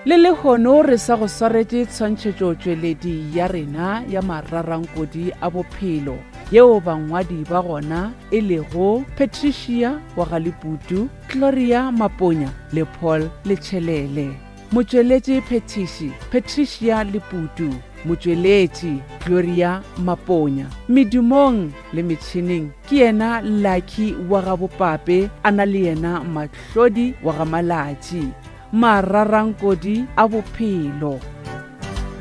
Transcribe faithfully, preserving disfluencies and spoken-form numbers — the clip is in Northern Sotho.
le le hono re sa go swaretse tshwantšhetšotšweledi ya rena ya mararankodi a bophelo yeo bangwadi ba gona e lego Patricia Wagaliputu, Gloria Maponya le Paul Letšhelele. Motšweletši phetiši Patricia Leputu, motšweletši Gloria Maponya. Medumong le metšhineng ke yena Lucky wa gabopape a na le yena Mahlodi wa ga Malatši. Mararankodi a bophelo.